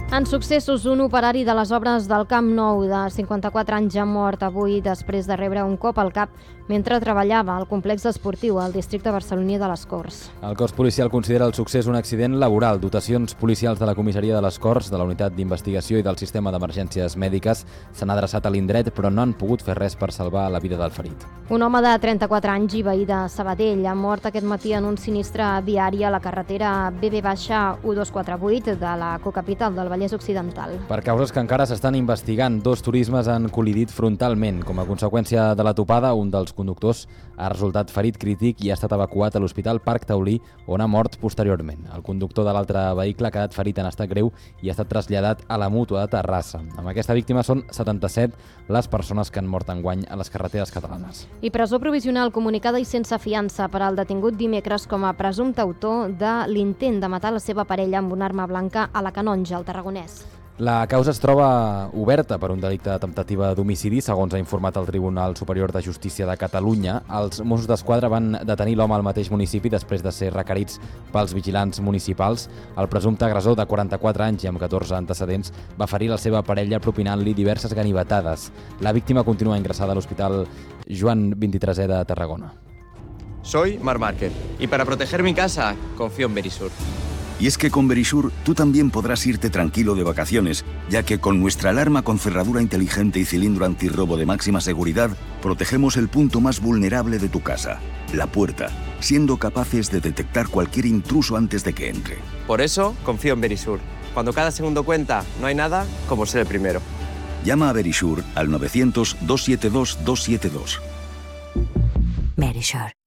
En successos, un operari de les obres del Camp Nou de 54 anys ha mort avui després de rebre un cop al cap mentre treballava al complex esportiu al districte barceloní de les Corts. El cos policial considera el succés un accident laboral. Dotacions policials de la comissaria de les Corts, de la unitat d'investigació i del sistema d'emergències mèdiques s'han adreçat a l'indret, però no han pogut fer res per salvar la vida del ferit. Un home de 34 anys i veí de Sabadell ha mort aquest matí en un sinistre viari a la carretera BB-1248 de la cocapital del Vallès Occidental. Per causes que encara s'estan investigant, dos turismes han col·lidit frontalment. Com a conseqüència de la topada, un dels conductors ha resultat ferit crític i ha estat evacuat a l'Hospital Parc Taulí, on ha mort posteriorment. El conductor de l'altre vehicle ha quedat ferit en estat greu i ha estat traslladat a la Mútua de Terrassa. Amb aquesta víctima són 77 les persones que han mort enguany a les carreteres catalanes. I presó provisional comunicada i sense fiança per al detingut dimecres com a presumpte autor de l'intent de matar la seva parella amb una arma blanca a la Canonja, al Tarragonès. La causa es troba oberta per un delicte de temptativa d'homicidi, segons ha informat el Tribunal Superior de Justícia de Catalunya. Els Mossos d'Esquadra van detenir l'home al mateix municipi després de ser requerits pels vigilants municipals. El presumpte agressor de 44 anys i amb 14 antecedents va ferir la seva parella propinant-li diverses ganivetades. La víctima continua ingressada a l'Hospital Joan XXIII de Tarragona. Soy Marc Márquez y para proteger mi casa confío en Verisur. Y es que con Verisur tú también podrás irte tranquilo de vacaciones, ya que con nuestra alarma con cerradura inteligente y cilindro antirrobo de máxima seguridad, protegemos el punto más vulnerable de tu casa, la puerta, siendo capaces de detectar cualquier intruso antes de que entre. Por eso confío en Verisur. Cuando cada segundo cuenta, no hay nada como ser el primero. Llama a Verisur al 900 272 272. Verisur.